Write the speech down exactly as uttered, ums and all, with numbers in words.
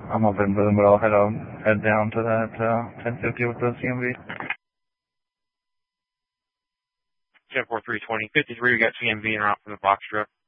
I'm up in Boone, but I'll head out, head down to that uh, ten fifty with the C M V. ten four three twenty, fifty-three, we got C M V en route from the box truck.